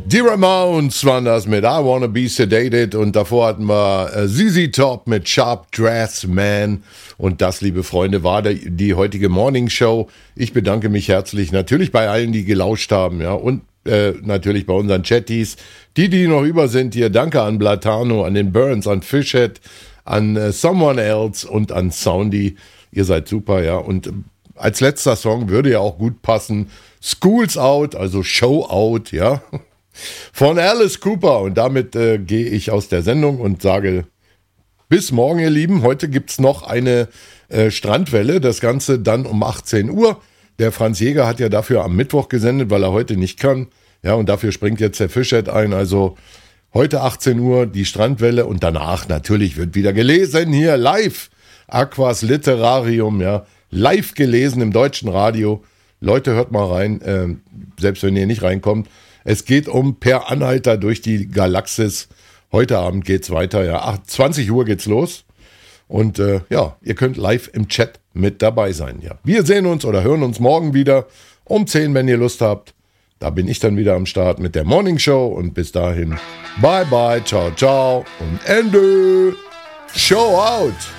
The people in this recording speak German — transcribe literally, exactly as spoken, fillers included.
Die Ramones waren das mit I Wanna Be Sedated und davor hatten wir äh, Z Z Top mit Sharp Dress Man und das, liebe Freunde, war der, die heutige Morning Show. Ich bedanke mich herzlich natürlich bei allen, die gelauscht haben, ja, und äh, natürlich bei unseren Chatties, die, die noch über sind hier. Danke an Blatano, an den Burns, an Fishhead, an äh, Someone Else und an Soundy. Ihr seid super, ja, und äh, als letzter Song würde ja auch gut passen School's Out, also Show Out, ja, von Alice Cooper. Und damit äh, gehe ich aus der Sendung und sage bis morgen, ihr Lieben. Heute gibt's noch eine äh, Strandwelle, das Ganze dann um achtzehn Uhr. Der Franz Jäger hat ja dafür am Mittwoch gesendet, weil er heute nicht kann. Ja, und dafür springt jetzt der Fischhead ein. Also heute achtzehn Uhr die Strandwelle und danach natürlich wird wieder gelesen hier live. Aquas Literarium, ja, live gelesen im deutschen Radio. Leute, hört mal rein, äh, selbst wenn ihr nicht reinkommt. Es geht um Per Anhalter durch die Galaxis. Heute Abend geht's weiter, ja. zwanzig Uhr geht's los. Und äh, ja, ihr könnt live im Chat mit dabei sein, ja. Wir sehen uns oder hören uns morgen wieder um zehn, wenn ihr Lust habt. Da bin ich dann wieder am Start mit der Morning Show. Und bis dahin, bye bye, ciao, ciao und Ende. Show out.